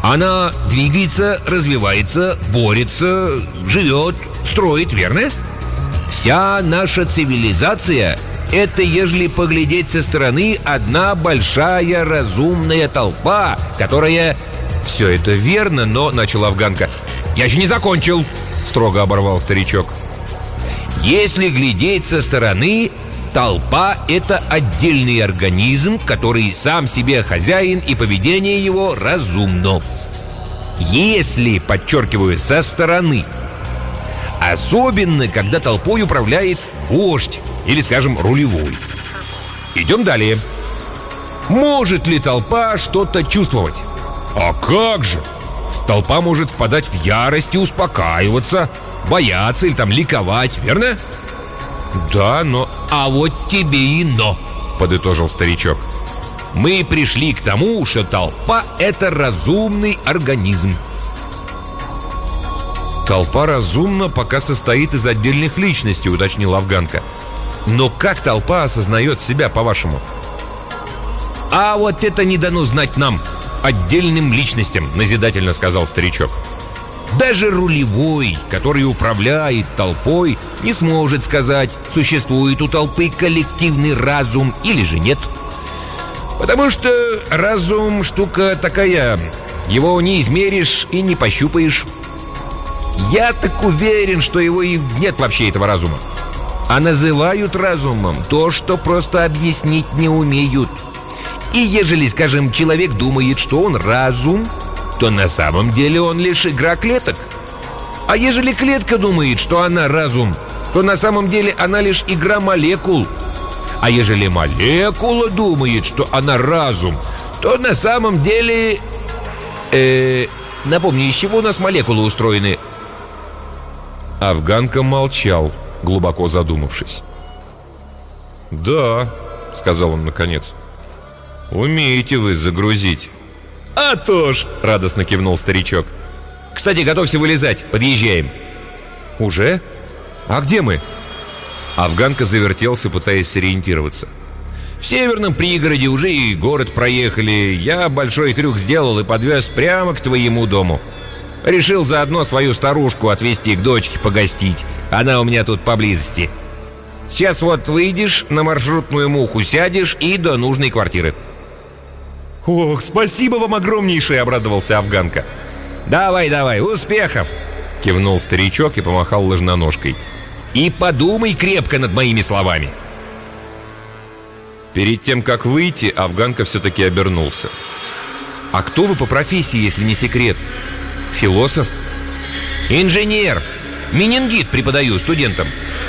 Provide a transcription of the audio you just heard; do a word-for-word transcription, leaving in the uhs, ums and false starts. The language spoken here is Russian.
Она двигается, развивается, борется, живет, строит, верно? Вся наша цивилизация — это, ежели поглядеть со стороны, одна большая разумная толпа, которая... «Все это верно, но...» — начала Афганка. «Я еще не закончил!» — строго оборвал старичок. «Если глядеть со стороны, толпа — это отдельный организм, который сам себе хозяин, и поведение его разумно. Если, подчеркиваю, со стороны. Особенно, когда толпой управляет вождь или, скажем, рулевой. Идем далее. Может ли толпа что-то чувствовать? А как же! Толпа может впадать в ярость и успокаиваться, бояться или там ликовать, верно? Да, но... А вот тебе и но, подытожил старичок. Мы пришли к тому, что толпа — это разумный организм. Толпа разумна, пока состоит из отдельных личностей, уточнила Афганка. Но как толпа осознает себя, по-вашему? А вот это не дано знать нам, отдельным личностям, назидательно сказал старичок. Даже рулевой, который управляет толпой, не сможет сказать, существует у толпы коллективный разум или же нет. Потому что разум штука такая, его не измеришь и не пощупаешь. Я так уверен, что его и нет вообще, этого разума. А называют разумом то, что просто объяснить не умеют. И ежели, скажем, человек думает, что он разум, то на самом деле он лишь игра клеток. А ежели клетка думает, что она разум, то на самом деле она лишь игра молекул. А ежели молекула думает, что она разум, то на самом деле... Э, напомни, из чего у нас молекулы устроены? Афганка молчал, глубоко задумавшись. «Да», — сказал он наконец, — «умеете вы загрузить». «А то ж!» — радостно кивнул старичок. «Кстати, готовься вылезать, подъезжаем». «Уже? А где мы?» Афганка завертелся, пытаясь сориентироваться. «В северном пригороде уже и город проехали. Я большой крюк сделал и подвез прямо к твоему дому. Решил заодно свою старушку отвезти к дочке погостить. Она у меня тут поблизости. Сейчас вот выйдешь, на маршрутную муху сядешь и до нужной квартиры». «Ох, спасибо вам огромнейшее!» — обрадовался Афганка. «Давай, давай, успехов!» — кивнул старичок и помахал ложноножкой. «И подумай крепко над моими словами!» Перед тем, как выйти, Афганка все-таки обернулся. «А кто вы по профессии, если не секрет? Философ?» «Инженер! Менингит преподаю студентам.